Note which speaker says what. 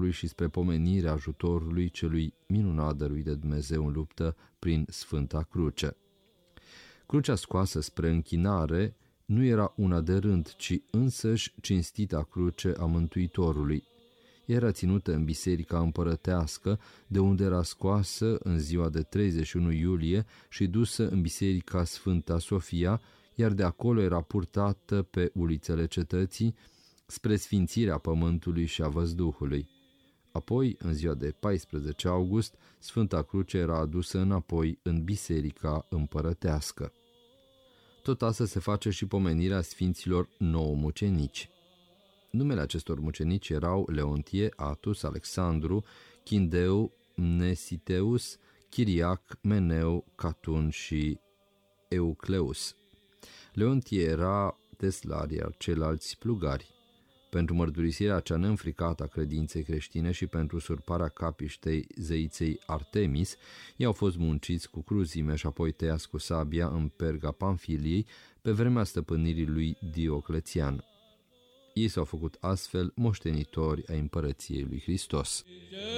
Speaker 1: poporului și spre pomenirea ajutorului celui minunat dăruit de Dumnezeu în luptă prin Sfânta Cruce. Crucea scoasă spre închinare nu era una de rând, ci însăși cinstita cruce a Mântuitorului. Era ținută în biserica împărătească, de unde era scoasă în ziua de 31 iulie și dusă în biserica Sfânta Sofia, iar de acolo era purtată pe ulițele cetății spre sfințirea pământului și a văzduhului. Apoi, în ziua de 14 august, Sfânta Cruce era adusă înapoi în biserica împărătească. Tot astăzi se face și pomenirea sfinților 9 mucenici. Numele acestor mucenici erau Leontie, Atus, Alexandru, Chindeu, Mnesiteus, Chiriac, Meneu, Catun și Eucleus. Leontie era teslar, iar ceilalți plugari. Pentru mărturisirea cea neînfricată a credinței creștine și pentru surparea capiștei zeiței Artemis, ei au fost munciți cu cruzime și apoi tăiați cu sabia în Perga Pamfiliei pe vremea stăpânirii lui Dioclețian. Ei s-au făcut astfel moștenitori ai împărăției lui Hristos.